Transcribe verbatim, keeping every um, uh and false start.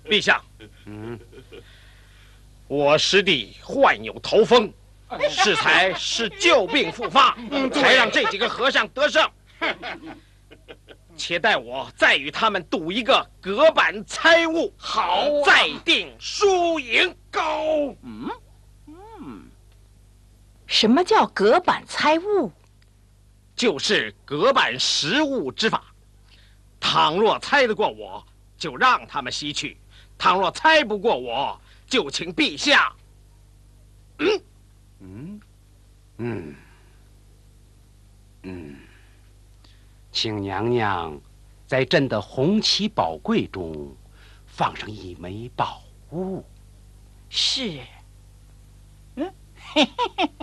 陛下， 嗯， 我师弟患有头风，适才是旧病复发，才让这几个和尚得胜。且待我再与他们赌一个隔板猜物， 好、啊， 再定输赢。 高， 嗯，嗯， 什么叫隔板猜物？ 就是隔板食物之法。倘若猜得过我，就让他们西去；倘若猜不过我，就请陛下。嗯嗯，嗯，嗯，请娘娘在朕的红旗宝柜中放上一枚宝物。 是。 嗯，嘿嘿嘿。